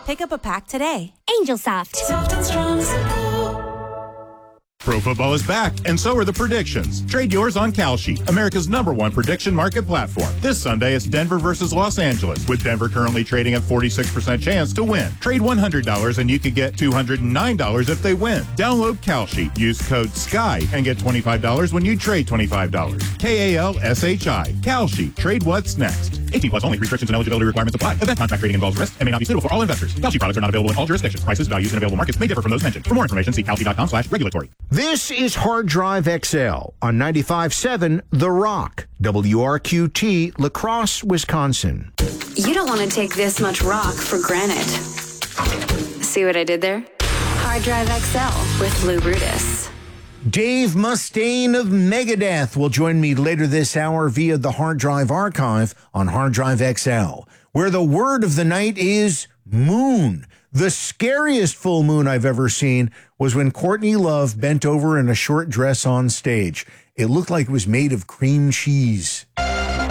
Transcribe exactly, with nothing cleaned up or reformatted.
Pick up a pack today. Angel Soft. Soft and strong support. Pro football is back, and so are the predictions. Trade yours on Kalshi, America's number one prediction market platform. This Sunday, it's Denver versus Los Angeles, with Denver currently trading at forty-six percent chance to win. Trade one hundred dollars and you could get two hundred nine dollars if they win. Download Kalshi, use code SKY, and get twenty-five dollars when you trade twenty-five dollars. K A L S H I. Kalshi. Trade what's next. eighteen plus only. Restrictions and eligibility requirements apply. Event contract trading involves risk and may not be suitable for all investors. Kalshi products are not available in all jurisdictions. Prices, values, and available markets may differ from those mentioned. For more information, see kalshi.com slash regulatory. This is Hard Drive X L on ninety-five point seven The Rock, W R Q T, La Crosse, Wisconsin. You don't want to take this much rock for granted. See what I did there? Hard Drive X L with Lou Brutus. Dave Mustaine of Megadeth will join me later this hour via the Hard Drive Archive on Hard Drive X L, where the word of the night is moon. The scariest full moon I've ever seen was when Courtney Love bent over in a short dress on stage. It looked like it was made of cream cheese.